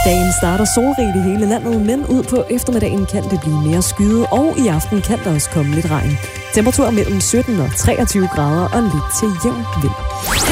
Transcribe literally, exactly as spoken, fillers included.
Dagen starter solrigt i hele landet, men ud på eftermiddagen kan det blive mere skyet, og i aften kan der også komme lidt regn. Temperatur mellem sytten og treogtyve grader og lidt til jævn vind.